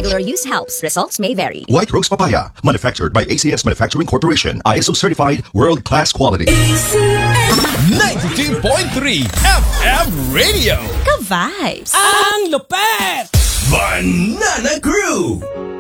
regular use helps. Results may vary. White Rose Papaya, manufactured by ACS Manufacturing Corporation. ISO certified, world-class quality. 92.3 FM Radio. Ka-vibes! Ang lupet! Banana Crew!